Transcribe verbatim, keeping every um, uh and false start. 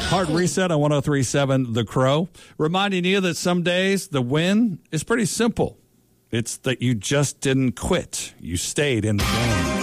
Hard Reset on one oh three point seven The Crow, reminding you that some days the win is pretty simple. It's that you just didn't quit. You stayed in the game.